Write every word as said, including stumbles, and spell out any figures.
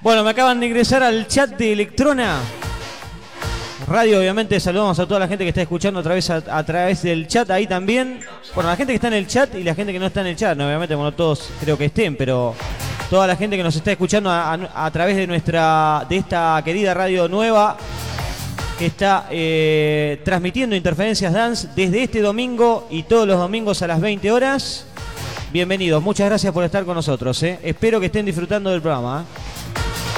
Bueno, me acaban de ingresar al chat de Electrona Radio. Obviamente saludamos a toda la gente que está escuchando a través, a, a través del chat ahí también. Bueno, la gente que está en el chat y la gente que no está en el chat. No, obviamente, bueno, todos creo que estén, pero toda la gente que nos está escuchando a, a, a través de nuestra, de esta querida radio nueva que está eh, transmitiendo Interferencias Dance desde este domingo y todos los domingos a las veinte horas. Bienvenidos, muchas gracias por estar con nosotros. ¿eh? Espero que estén disfrutando del programa. ¿eh?